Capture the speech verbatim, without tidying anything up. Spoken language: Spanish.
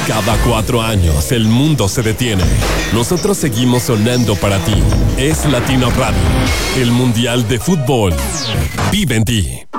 Cada cuatro años el mundo se detiene. Nosotros seguimos sonando para ti. Es Latino Radio, el Mundial de Fútbol. Vive en ti.